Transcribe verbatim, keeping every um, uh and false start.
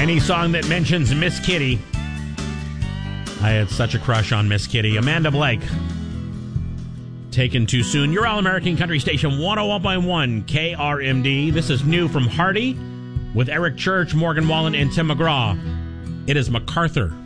Any song that mentions Miss Kitty. I had such a crush on Miss Kitty. Amanda Blake. Taken Too Soon. Your All-American Country Station, one oh one point one K R M D. This is new from Hardy with Eric Church, Morgan Wallen, and Tim McGraw. It is MacArthur.